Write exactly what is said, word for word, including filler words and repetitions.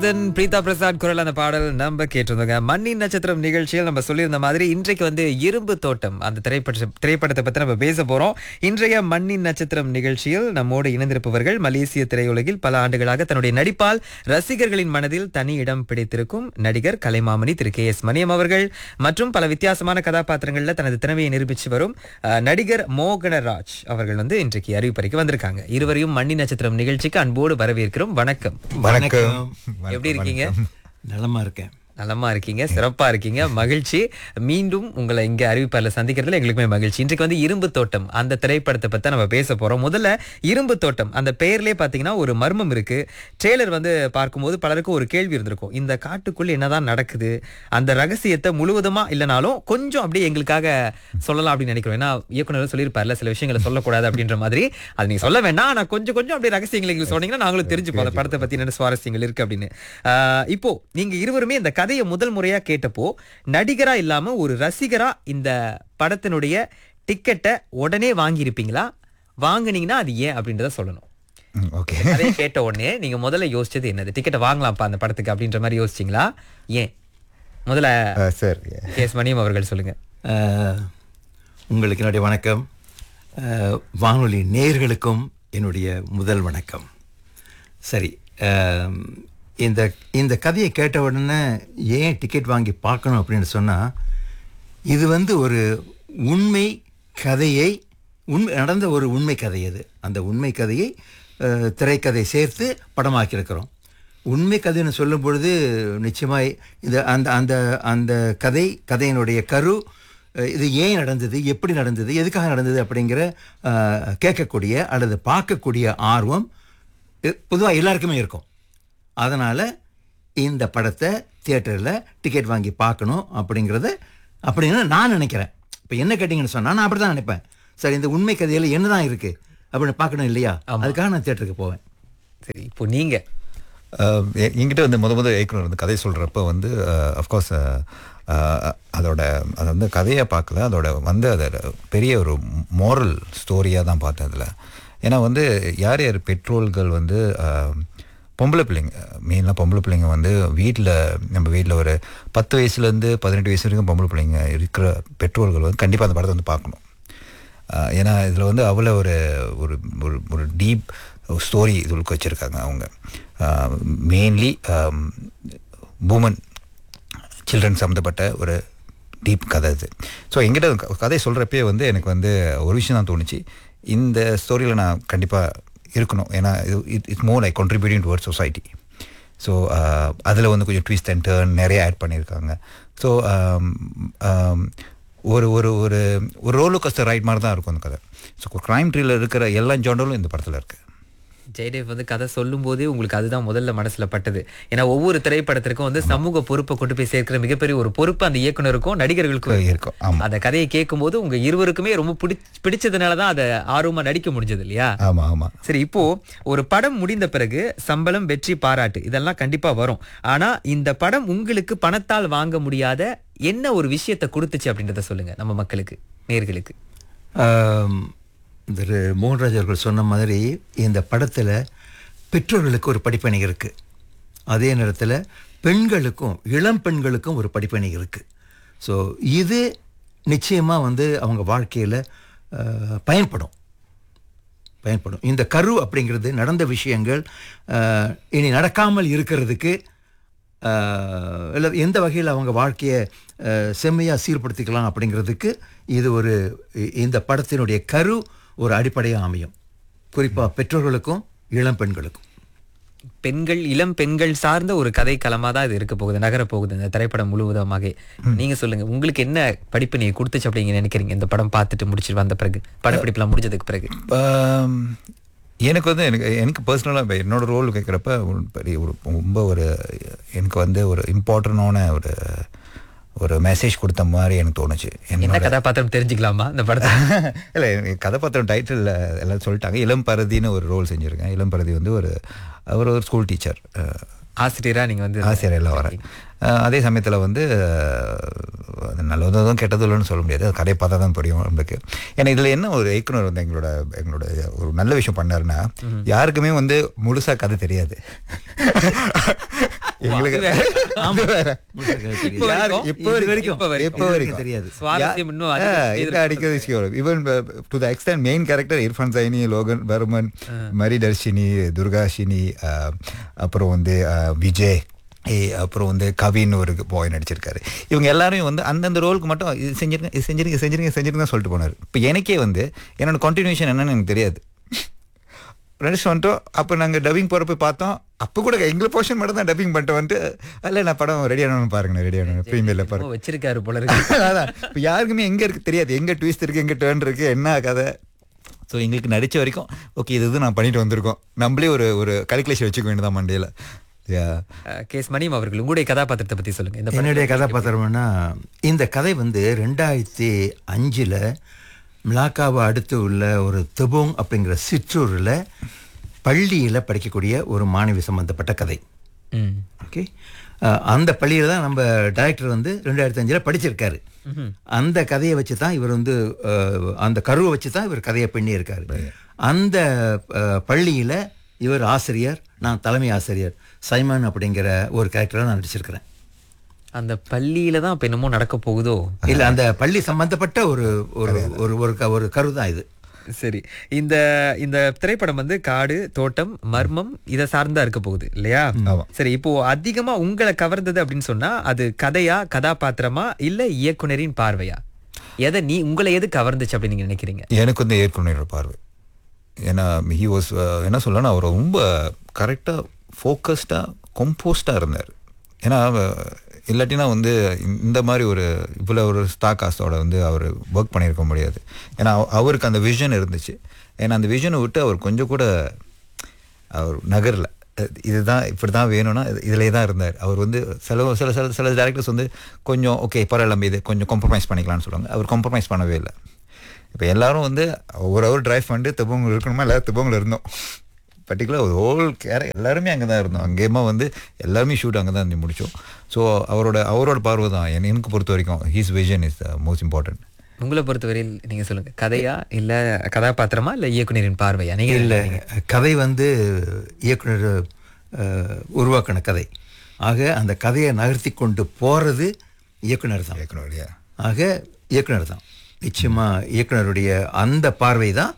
தென் பிரீதா பிரசாத் குரல் அந்த பாடல் நம்ம கேட்டிருந்தோங்க. மண்ணின் நட்சத்திரம் நிகழ்ச்சியில் நம்ம சொல்லியிருந்த மாதிரி இன்றைக்கு வந்து இரும்பு தோட்டம் அந்த திரைப்பட திரைப்படத்தை பற்றி நம்ம பேச போறோம். இன்றைய மண்ணின் நட்சத்திரம் நிகழ்ச்சியில் நம்மோடு இணைந்திருப்பவர்கள் மலேசிய திரையுலகில் பல ஆண்டுகளாக தன்னுடைய நடிப்பால் ரசிகர்களின் மனதில் தனி இடம் பிடித்திருக்கும் நடிகர் கலைமாமணி திரு கே எஸ் மணியம் அவர்கள் மற்றும் பல வித்தியாசமான கதாபாத்திரங்களில் தனது திறமையை நிரூபித்து வரும் அஹ், நடிகர் மோகனராஜ் அவர்கள் வந்து இன்றைக்கு அறிவிப்பறைக்கு வந்திருக்காங்க. இருவரையும் மண்ணின் நட்சத்திரம் நிகழ்ச்சிக்கு அன்போடு வரவேற்கிறோம். வணக்கம். வணக்கம். எப்படி இருக்கீங்க? நலமா இருக்கேன். நலமா இருக்கீங்க, சிறப்பா இருக்கீங்க, மகிழ்ச்சி. மீண்டும் உங்களை இங்க அறிவிப்பாளர்ல சந்திக்கிறதுல எங்களுக்குமே மகிழ்ச்சி. இன்றைக்கு வந்து இரும்பு தோட்டம் அந்த திரைப்படத்தை பத்தி நம்ம பேச போறோம். முதல்ல இரும்பு தோட்டம் அந்த பெயர்லயே பாத்தீங்கன்னா ஒரு மர்மம் இருக்கு. ட்ரெய்லர் வந்து பார்க்கும்போது பலருக்கும் ஒரு கேள்வி இருந்திருக்கும், இந்த காட்டுக்குள்ள என்னதான் நடக்குது, அந்த ரகசியத்தை முழுவதுமா இல்லைனாலும் கொஞ்சம் அப்படியே எங்களுக்காக சொல்லலாம் அப்படின்னு நினைக்கிறோம். ஏன்னா இயக்குனர் சொல்லியிருப்பார்ல சில விஷயங்களை சொல்லக்கூடாது அப்படின்ற மாதிரி. அது நீங்க சொல்ல வேண்டாம், ஆனா கொஞ்சம் கொஞ்சம் அப்படியே ரகசியங்களை எங்களுக்கு சொன்னீங்கன்னா நாங்களும் தெரிஞ்சுப்போம் அந்த படத்தை பத்தி என்ன சுவாரஸ்யங்கள் இருக்கு அப்படின்னு. ஆஹ் இப்போ நீங்க இருவருமே இந்த கதையை முதல் முறையா கேட்டப்போ நடிகரா இல்லாம ஒரு ரசிகரா இந்த படத்தினுடைய டிக்கெட்டை உடனே வாங்கி இருப்பீங்களா? வாங்குனீங்கன்னா அது ஏன் அப்படின்றத சொல்லணும். ஓகே. அதே கேட்ட உடனே நீங்க முதல்ல யோசிச்சது என்னது? டிக்கெட்டை வாங்கலாம்ப்பா அந்த படத்துக்கு அப்படின்ற மாதிரி யோசிச்சீங்களா? ஏன்? முதல்ல சார் கே எஸ் மணியம் அவர்கள் சொல்லுங்க. அஹ், உங்களுக்கு என்னுடைய வணக்கம். அஹ், வானொலி நேயர்களுக்கும் என்னுடைய முதல் வணக்கம். சரி, அஹ், இந்த இந்த கதையை கேட்ட உடனே ஏன் டிக்கெட் வாங்கி பார்க்கணும் அப்படின்னு சொன்னால், இது வந்து ஒரு உண்மை கதையை உண்மை நடந்த ஒரு உண்மை கதை. அது அந்த உண்மை கதையை அஹ், திரைக்கதை சேர்த்து படமாக்கியிருக்கிறோம். உண்மை கதைன்னு சொல்லும் பொழுது நிச்சயமாய் இது அந்த அந்த அந்த கதை கதையினுடைய கரு அஹ், இது ஏன் நடந்தது, எப்படி நடந்தது, எதுக்காக நடந்தது அப்படிங்கிற அஹ், கேட்கக்கூடிய அல்லது பார்க்கக்கூடிய ஆர்வம் பொதுவாக எல்லாருக்குமே இருக்கும். அதனால் இந்த படத்தை தியேட்டரில் டிக்கெட் வாங்கி பார்க்கணும் அப்படிங்கிறத அப்படின்னு நான் நினைக்கிறேன். இப்போ என்ன கேட்டிங்கன்னு சொன்னால் நான் அப்படி தான் நினைப்பேன். சரி, இந்த உண்மை கதையில் என்ன தான் இருக்குது அப்படின்னு பார்க்கணும் இல்லையா, அதுக்காக நான் தியேட்டருக்கு போவேன். சரி, இப்போ நீங்க என்கிட்ட வந்து முத முத இயக்குனர் வந்து கதை சொல்கிறப்ப வந்து அஃப்கோர்ஸ் அதோட அதை வந்து கதையை பார்க்கல, அதோட வந்து அதோட பெரிய ஒரு மோரல் ஸ்டோரியாக தான் பார்த்தேன் அதில். ஏன்னா வந்து யார் யார் பெட்ரோல்கள் வந்து அஹ், பொம்பளை பிள்ளைங்க, மெயினாக பொம்பளை பிள்ளைங்க வந்து வீட்டில் நம்ம வீட்டில் ஒரு பத்து வயசுலேருந்து பதினெட்டு வயசு வரைக்கும் பொம்பளை பிள்ளைங்க இருக்கிற பெற்றோர்கள் வந்து கண்டிப்பாக அந்த படத்தை வந்து பார்க்கணும். ஆஹ் ஏன்னா இதில் வந்து அவ்வளோ ஒரு ஒரு ஒரு டீப் ஸ்டோரி இதுக்கு வச்சுருக்காங்க அவங்க. மெயின்லி உமன் சில்ட்ரன் சம்மந்தப்பட்ட ஒரு டீப் கதை இது. ஸோ எங்கிட்ட கதை சொல்கிறப்பே வந்து எனக்கு வந்து ஒரு விஷயம் தான் தோணுச்சு, இந்த ஸ்டோரியில் நான் கண்டிப்பாக இருக்கணும். ஏன்னா இது it's more like contributing towards society. So அதில் வந்து கொஞ்சம் ட்விஸ்ட் அண்ட் டர்ன் நிறைய ஆட் பண்ணியிருக்காங்க. ஸோ ஒரு ஒரு ஒரு ஒரு ரோலர் கோஸ்டர் ரைட் மாதிரி தான் இருக்கும் அந்த கதை. ஸோ க்ரைம் த்ரில்லர் இருக்கிற எல்லா ஜானரும் இந்த படத்தில் இருக்குது. ஜெயதேவ் வந்து கதை சொல்லும் போதே உங்களுக்கு அதுதான் முதல்ல மனசுல பட்டது. ஏன்னா ஒவ்வொரு திரைப்படத்திற்கும் வந்து சமூக பொறுப்பை கொண்டு போய் சேர்க்கிற மிகப்பெரிய ஒரு பொறுப்பு அந்த இயக்குனருக்கும் நடிகர்களுக்கும் இருக்கும். ஆமாம், அந்த கதையை கேட்கும் போது உங்க இருவருக்குமே ரொம்ப பிடி பிடிச்சதுனாலதான் அதை ஆர்வமா நடிக்க முடிஞ்சது இல்லையா? ஆமாம் ஆமாம். சரி, இப்போ ஒரு படம் முடிந்த பிறகு சம்பளம், வெற்றி, பாராட்டு இதெல்லாம் கண்டிப்பா வரும். ஆனா இந்த படம் உங்களுக்கு பணத்தால் வாங்க முடியாத என்ன ஒரு விஷயத்தை கொடுத்துச்சு அப்படின்றத சொல்லுங்க நம்ம மக்களுக்கு, நேயர்களுக்கு. ஆம், திரு மோகன்ராஜ் அவர்கள் சொன்ன மாதிரி இந்த படத்தில் பெற்றோர்களுக்கு ஒரு படிப்பணி இருக்குது, அதே நேரத்தில் பெண்களுக்கும் இளம் பெண்களுக்கும் ஒரு படிப்பணி இருக்குது. ஸோ இது நிச்சயமாக வந்து அவங்க வாழ்க்கையில் பயன்படும் பயன்படும் இந்த கரு அப்படிங்கிறது நடந்த விஷயங்கள் அஹ், இனி நடக்காமல் இருக்கிறதுக்கு அஹ், இல்லை எந்த வகையில் அவங்க வாழ்க்கையை செம்மையாக சீர்படுத்திக்கலாம் அப்படிங்கிறதுக்கு இது ஒரு இ- இந்த படத்தினுடைய கரு ஒரு அடிப்படையாக அமையும், குறிப்பாக பெற்றோர்களுக்கும் இளம் பெண்களுக்கும். பெண்கள், இளம் பெண்கள் சார்ந்த ஒரு கதை களமா தான் இது இருக்க போகுது, நகர போகுது இந்த திரைப்படம் முழுவதுமாக. நீங்க சொல்லுங்க, உங்களுக்கு என்ன படிப்பு நீங்க கொடுத்துச்சு அப்படிங்க நினைக்கிறீங்க இந்த படம் பார்த்துட்டு முடிச்சுட்டு வந்த பிறகு, படப்பிடிப்புலாம் முடிஞ்சதுக்கு பிறகு? ஆம், எனக்கு வந்து எனக்கு எனக்கு பர்சனலாக என்னோட ரோல் கேட்குறப்ப பெரிய ஒரு ரொம்ப ஒரு எனக்கு வந்து ஒரு இம்பார்ட்டண்டான ஒரு ஒரு மெசேஜ் கொடுத்த மாதிரி எனக்கு தோணுச்சு. என்ன கதாபாத்திரம் தெரிஞ்சுக்கலாமா இந்த படத்தை? இல்லை, கதாபாத்திரம் டைட்டில் எல்லாம் சொல்லிட்டாங்க. இளம் பரதின்னு ஒரு ரோல் செஞ்சுருக்கேன். இளம் பரதி வந்து ஒரு அவர் ஒரு ஸ்கூல் டீச்சர், ஆசிரியரா நீங்க வந்து ஆசிரியர் எல்லாம் வரேன். அதே சமயத்தில் வந்து அது நல்லதும் கெட்டதும் இல்லைன்னு சொல்ல முடியாது, அது கதையை பார்த்தா தான் புரியும் நம்மளுக்கு. ஏன்னா இதில் என்ன ஒரு இயக்குனர் வந்து எங்களோட எங்களோட ஒரு நல்ல விஷயம் பண்ணாருன்னா, யாருக்குமே வந்து முழுசாக கதை தெரியாது. எங்களுக்கு ஆமா. இப்போ யாரு- வரைக்கும்? இப்போ வரைக்கும் இப்போ வரைக்கும். இப்போ வரைக்கும் தெரியாது. சுவாரஸ்யம் இன்னும் ஆ, அதிகம் இந்த அடிக்கடி even to the extent main character Irfan Saini, Logan Burman, மரி தர்ஷினி, துர்காஷினி, அப்புறம் வந்து அஹ், விஜய், ஏய், அப்புறம் வந்து கவின் ஒரு பாய் நடிச்சிருக்காரு. இவங்க எல்லாரும் வந்து அந்தந்த ரோலுக்கு மட்டும் இது செஞ்சிருங்க இது செஞ்சிருங்க இது செஞ்சிருங்க செஞ்சிருங்க சொல்லிட்டு போனார். இப்போ எனக்கே வந்து என்னோட கான்டினியூஷன் என்னன்னு எனக்கு தெரியாது. நடிச்சு வந்துட்டோம். அப்போ நாங்கள் டப்பிங் போகிறப்ப பார்த்தோம். அப்போ கூட எங்களுக்கு போர்ஷன் மட்டும் தான் டப்பிங் பண்ணிட்டு வந்துட்டு அதில் நான் படம் ரெடி ஆனவனு பாருங்கண்ணே, ரெடி ஆனவன் ப்ரீமியரில் பாருங்க. என்னமோ வச்சிருக்காரு போல இருக்கு. அதான் இப்போ யாருக்குமே எங்கே இருக்குது தெரியாது, எங்கே ட்விஸ்ட் இருக்குது, எங்கே டேர்ன் இருக்குது, என்ன கதை. ஸோ எங்களுக்கு நடித்த வரைக்கும் ஓகே இது இது நான் பண்ணிட்டு வந்திருக்கோம். நம்மளே ஒரு ஒரு கல்குலேஷன் வச்சுக்க வேண்டியதான் மண்டேல. அஹ், கேஸ் மணியம் அவர்கள் உங்களுடைய கதாபாத்திரத்தை பத்தி சொல்லுங்க. இந்த படத்துல என்னுடைய கதாபாத்திரம்னா இந்த கதை வந்து ரெண்டாயிரத்தி அஞ்சில் மிலாக்காவை அடுத்து உள்ள ஒரு தெபோங் அப்படிங்கிற சிற்றூரில் பள்ளியில் படிக்கக்கூடிய ஒரு மாணவி சம்பந்தப்பட்ட கதை. ம். ஓகே, அந்த பள்ளியில் தான் நம்ம டைரக்டர் வந்து ரெண்டாயிரத்தி அஞ்சில் படிச்சிருக்காரு. அந்த கதையை வச்சு தான் இவர் வந்து அஹ், அந்த கருவை வச்சு தான் இவர் கதையை பண்ணியிருக்காரு. அந்த பள்ளியில் இவர் ஆசிரியர், நான் தலைமை ஆசிரியர். சைமன் அப்படிங்கிற ஒரு கேரக்டரை நான் நடிச்சிருக்கிறேன். அந்த பள்ளியில தான் இப்ப என்னமோ நடக்க போகுதோ. இல்லை, அந்த பள்ளி சம்பந்தப்பட்ட ஒரு ஒரு ஒரு ஒரு க- ஒரு கரு தான் இது. சரி, இந்த இந்த திரைப்படம் வந்து காடு, தோட்டம், மர்மம் இதை சார்ந்தா இருக்க போகுது இல்லையா? ஆமா. சரி, இப்போ அதிகமா உங்களை கவர்ந்தது அப்படின்னு சொன்னா அது கதையா, கதாபாத்திரமா, இல்ல இயக்குனரின் பார்வையா? எதை நீ உங்களை எது கவர்ந்துச்சு அப்படின்னு நீங்க நினைக்கிறீங்க? எனக்கு வந்து ஏற்கனவே பார்வை. ஏன்னா ஹி வாஸ் என்ன சொல்லனா அவர் ரொம்ப கரெக்டாக ஃபோக்கஸ்டாக கம்போஸ்டாக இருந்தார். ஏன்னா அவ- இல்லாட்டினா வந்து இந்த மாதிரி ஒரு இவ்வளோ ஒரு ஸ்டார் காஸ்டோட வந்து அவர் ஒர்க் பண்ணியிருக்க முடியாது. ஏன்னா அவ- அவருக்கு அந்த விஷன் இருந்துச்சு. ஏன்னா அந்த விஷனை விட்டு அவர் கொஞ்சம் கூட அவர் நகரில் இதுதான் இப்படி தான் வேணும்னா இதிலே தான் இருந்தார். அவர் வந்து சில சில சில சில டேரக்டர்ஸ் வந்து கொஞ்சம் ஓகே பரவாயில்ல நம்ம இது கொஞ்சம் காம்ப்ரமைஸ் பண்ணிக்கலாம்னு சொல்லுவாங்க. அவர் காம்ப்ரமைஸ் பண்ணவே இல்லை. இப்போ எல்லாரும் வந்து ஒரு ஹவர் டிரைவ் பண்ணிட்டு திபோங்கில் இருக்கணுமா, எல்லாரும் திபோங்கில் இருந்தோம். பர்டிகுலர் ஒரு ஹோல் கேர எல்லாருமே அங்கே தான் இருந்தோம். அங்கேயுமா வந்து எல்லாருமே ஷூட் அங்கே தான் இருந்து முடித்தோம். ஸோ அவரோட அவரோட பார்வை தான் என் எனக்கு பொறுத்த வரைக்கும் he's vision is the most important. உங்களை பொறுத்தவரையில் நீங்க சொல்லுங்க, கதையா இல்ல கதாபாத்திரமா இல்ல இயக்குனரின் பார்வையா? நீங்க இல்லை, கதை வந்து இயக்குனர் அஹ், உருவாக்கின கதை. ஆக அந்த கதையை நகர்த்தி கொண்டு போகிறது இயக்குனர் தான். இயக்குனர் இல்லையா? ஆக இயக்குனர் தான் நிச்சயமாக இயக்குனருடைய அந்த பார்வை தான்